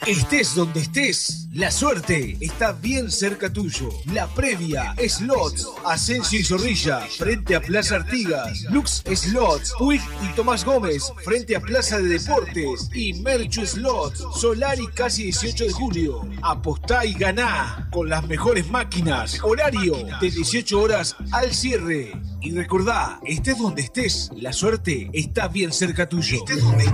Estés donde estés, la suerte está bien cerca tuyo. La previa, Slots, Asensio y Zorrilla, frente a Plaza Artigas. Lux Slots, Puig y Tomás Gómez, frente a Plaza de Deportes. Y Merchu Slots, Solari casi 18 de julio. Apostá y ganá con las mejores máquinas. Horario de 18 horas al cierre. Y recordá, estés donde estés, la suerte está bien cerca tuyo. Estés donde estés.